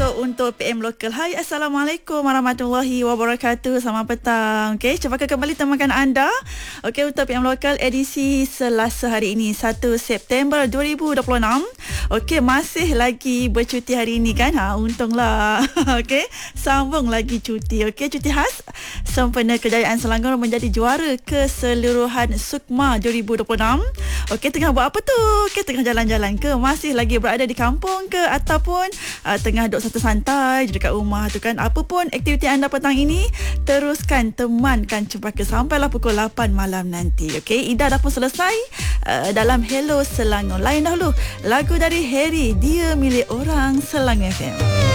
So untuk PM Lokal, hai, Assalamualaikum warahmatullahi wabarakatuh. Selamat petang. Okey, cepat kembali temankan anda. Okey, untuk PM Lokal edisi Selasa hari ini 1 September 2026. Okey, masih lagi bercuti hari ini kan? Untunglah. Okey, sambung lagi cuti. Okey, cuti khas Sempena Kejayaan Selangor menjadi juara keseluruhan SUKMA 2026. Okey, tengah buat apa tu? Okey, tengah jalan-jalan ke? Masih lagi berada di kampung ke? Ataupun tengah duduk santai-santai dekat rumah tu kan? Apa pun aktiviti anda petang ini, teruskan, temankan Cempaka sampailah pukul 8 malam nanti. Okey, Ida dah pun selesai dalam Hello Selangor. Lain dahulu lagu dari Harry, Dia Milik Orang, Selangor FM.